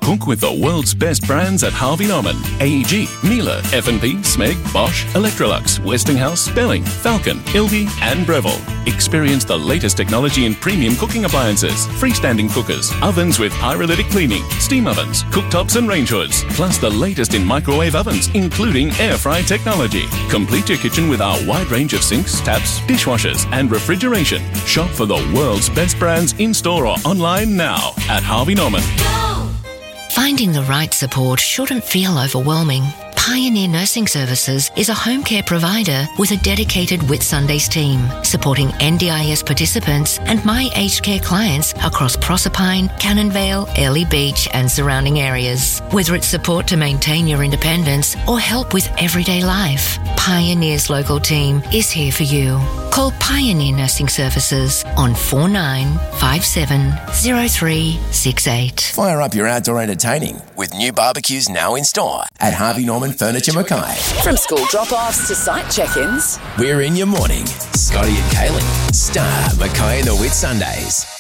Cook with the world's best brands at Harvey Norman, AEG, Miele, F&P, Smeg, Bosch, Electrolux, Westinghouse, Belling, Falcon, Ilby and Breville. Experience the latest technology in premium cooking appliances, freestanding cookers, ovens with pyrolytic cleaning, steam ovens, cooktops and range hoods, plus the latest in microwave ovens, including air fry technology. Complete your kitchen with our wide range of sinks, taps, dishwashers and refrigeration. Shop for the world's best brands in-store or online now at Harvey Norman. Finding the right support shouldn't feel overwhelming. Pioneer Nursing Services is a home care provider with a dedicated Whitsundays team, supporting NDIS participants and My Aged Care clients across Proserpine, Cannonvale, Airlie Beach and surrounding areas. Whether it's support to maintain your independence or help with everyday life, Pioneer's local team is here for you. Call Pioneer Nursing Services on 49570368. Fire up your outdoor entertaining with new barbecues now in store at Harvey Norman Furniture Mackay. From school drop-offs to site check-ins, We're in your morning. Scotty and Kaylee. Star Mackay and the Whitsundays.